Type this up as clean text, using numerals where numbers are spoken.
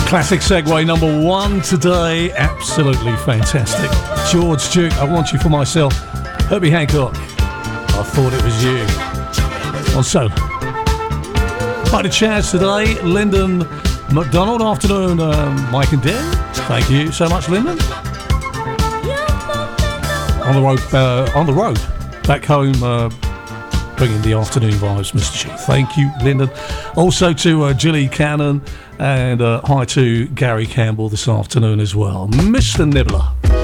Classic segue number one today. Absolutely fantastic. George Duke, I Want You For Myself. Herbie Hancock, I Thought It Was You. On solo. Hi to Chaz today. Lyndon McDonald. Afternoon, Mike and Dan. Thank you so much, Lyndon. On the road. Back home, bringing the afternoon vibes, Mr. G. Thank you, Lyndon. Also to Gilly Cannon, and hi to Gary Campbell this afternoon as well. Mr. Nibbler.